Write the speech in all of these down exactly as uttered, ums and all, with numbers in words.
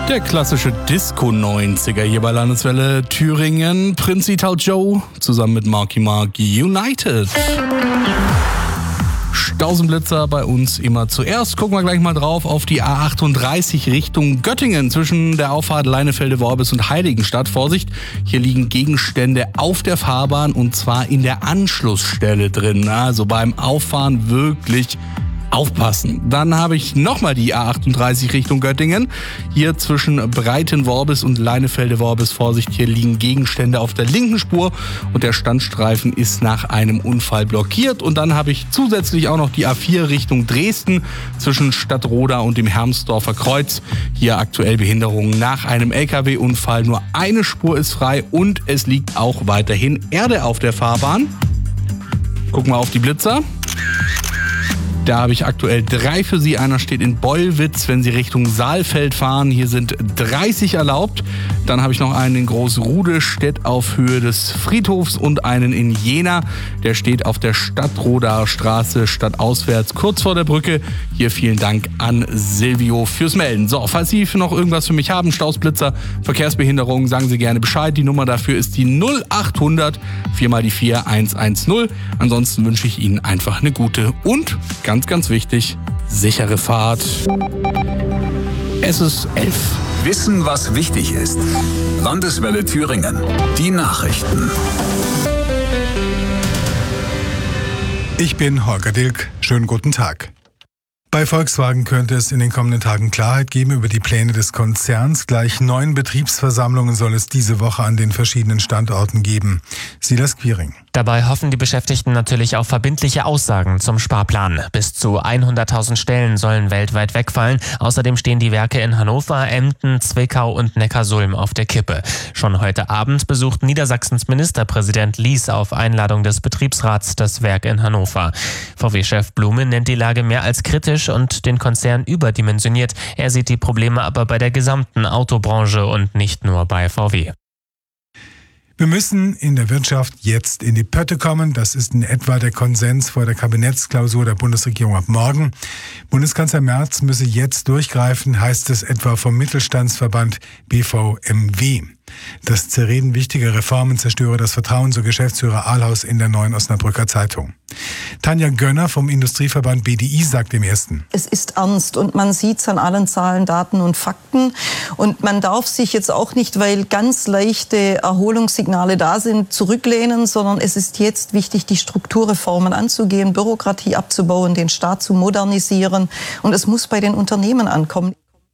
Der klassische Disco-neunziger hier bei Landeswelle Thüringen. Prinz Ital Joe zusammen mit Marky Mark United. Stausenblitzer bei uns immer zuerst. Gucken wir gleich mal drauf auf die A achtunddreißig Richtung Göttingen zwischen der Auffahrt Leinefelde-Worbis und Heiligenstadt. Vorsicht, hier liegen Gegenstände auf der Fahrbahn und zwar in der Anschlussstelle drin. Also beim Auffahren wirklich aufpassen. Dann habe ich nochmal die A achtunddreißig Richtung Göttingen. Hier zwischen Breitenworbis und Leinefelde-Worbis. Vorsicht, hier liegen Gegenstände auf der linken Spur und der Standstreifen ist nach einem Unfall blockiert. Und dann habe ich zusätzlich auch noch die A vier Richtung Dresden zwischen Stadtroda und dem Hermsdorfer Kreuz. Hier aktuell Behinderungen nach einem L K W-Unfall. Nur eine Spur ist frei und es liegt auch weiterhin Erde auf der Fahrbahn. Gucken wir auf die Blitzer. Da habe ich aktuell drei für Sie. Einer steht in Beulwitz, wenn Sie Richtung Saalfeld fahren. Hier sind dreißig erlaubt. Dann habe ich noch einen in Großrude, steht auf Höhe des Friedhofs und einen in Jena. Der steht auf der Stadtrodaer Straße stadtauswärts kurz vor der Brücke. Hier vielen Dank an Silvio fürs Melden. So, falls Sie noch irgendwas für mich haben, Stausblitzer, Verkehrsbehinderung, sagen Sie gerne Bescheid. Die Nummer dafür ist die null achthundert vier mal die vier eins eins null. Ansonsten wünsche ich Ihnen einfach eine gute und ganz, ganz wichtig, sichere Fahrt. Es ist elf. Wissen, was wichtig ist. Landeswelle Thüringen. Die Nachrichten. Ich bin Holger Dilk. Schönen guten Tag. Bei Volkswagen könnte es in den kommenden Tagen Klarheit geben über die Pläne des Konzerns. Gleich neun Betriebsversammlungen soll es diese Woche an den verschiedenen Standorten geben. Silas Quiring. Dabei hoffen die Beschäftigten natürlich auf verbindliche Aussagen zum Sparplan. Bis zu hunderttausend Stellen sollen weltweit wegfallen. Außerdem stehen die Werke in Hannover, Emden, Zwickau und Neckarsulm auf der Kippe. Schon heute Abend besucht Niedersachsens Ministerpräsident Lies auf Einladung des Betriebsrats das Werk in Hannover. V W-Chef Blume nennt die Lage mehr als kritisch und den Konzern überdimensioniert. Er sieht die Probleme aber bei der gesamten Autobranche und nicht nur bei V W. Wir müssen in der Wirtschaft jetzt in die Pötte kommen. Das ist in etwa der Konsens vor der Kabinettsklausur der Bundesregierung ab morgen. Bundeskanzler Merz müsse jetzt durchgreifen, heißt es etwa vom Mittelstandsverband B V M W. Das Zerreden wichtiger Reformen zerstöre das Vertrauen, so Geschäftsführer Ahlhaus in der Neuen Osnabrücker Zeitung. Tanja Gönner vom Industrieverband B D I sagt im Ersten: Es ist ernst und man sieht es an allen Zahlen, Daten und Fakten. Und man darf sich jetzt auch nicht, weil ganz leichte Erholungssignale da sind, zurücklehnen, sondern es ist jetzt wichtig, die Strukturreformen anzugehen, Bürokratie abzubauen, den Staat zu modernisieren. Und es muss bei den Unternehmen ankommen.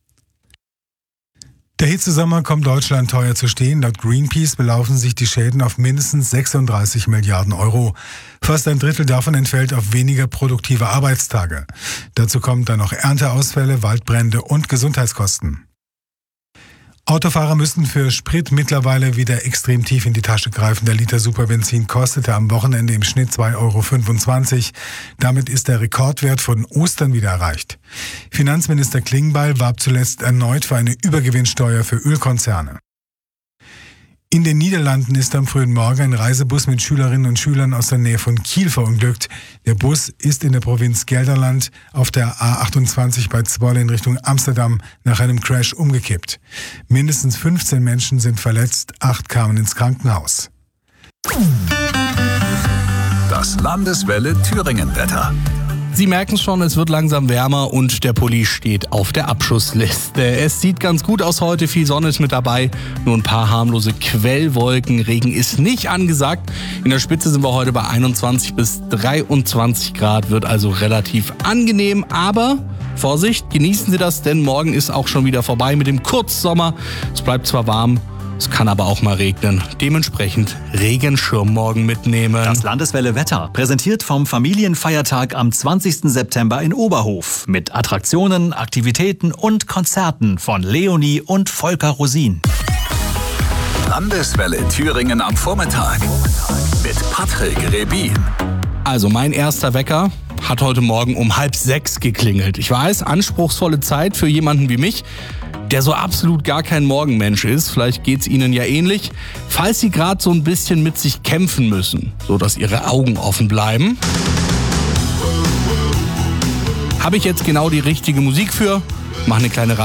Der Hitzesommer kommt Deutschland teuer zu stehen. Laut Greenpeace belaufen sich die Schäden auf mindestens sechsunddreißig Milliarden Euro. Fast ein Drittel davon entfällt auf weniger produktive Arbeitstage. Dazu kommen dann noch Ernteausfälle, Waldbrände und Gesundheitskosten. Autofahrer müssten für Sprit mittlerweile wieder extrem tief in die Tasche greifen. Der Liter Superbenzin kostete am Wochenende im Schnitt zwei Euro fünfundzwanzig. Damit ist der Rekordwert von Ostern wieder erreicht. Finanzminister Klingbeil warb zuletzt erneut für eine Übergewinnsteuer für Ölkonzerne. In den Niederlanden ist am frühen Morgen ein Reisebus mit Schülerinnen und Schülern aus der Nähe von Kiel verunglückt. Der Bus ist in der Provinz Gelderland auf der A achtundzwanzig bei Zwolle in Richtung Amsterdam nach einem Crash umgekippt. Mindestens fünfzehn Menschen sind verletzt, acht kamen ins Krankenhaus. Das Landeswelle Thüringen-Wetter. Sie merken schon, es wird langsam wärmer und der Pulli steht auf der Abschussliste. Es sieht ganz gut aus heute, viel Sonne ist mit dabei, nur ein paar harmlose Quellwolken. Regen ist nicht angesagt. In der Spitze sind wir heute bei einundzwanzig bis dreiundzwanzig Grad, wird also relativ angenehm, aber Vorsicht, genießen Sie das, denn morgen ist auch schon wieder vorbei mit dem Kurzsommer. Es bleibt zwar warm, es kann aber auch mal regnen. Dementsprechend Regenschirm morgen mitnehmen. Das Landeswelle Wetter, präsentiert vom Familienfeiertag am zwanzigsten September in Oberhof. Mit Attraktionen, Aktivitäten und Konzerten von Leonie und Volker Rosin. Landeswelle Thüringen am Vormittag mit Patrick Rebin. Also mein erster Wecker hat heute Morgen um halb sechs geklingelt. Ich weiß, anspruchsvolle Zeit für jemanden wie mich, der so absolut gar kein Morgenmensch ist. Vielleicht geht's Ihnen ja ähnlich. Falls Sie gerade so ein bisschen mit sich kämpfen müssen, so dass Ihre Augen offen bleiben, habe ich jetzt genau die richtige Musik für. Mach eine kleine